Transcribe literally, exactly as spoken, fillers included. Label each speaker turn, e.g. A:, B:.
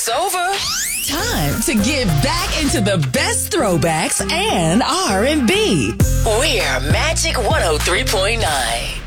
A: Break's over. Time to get back into the best throwbacks and R and B. We're Magic one oh three point nine.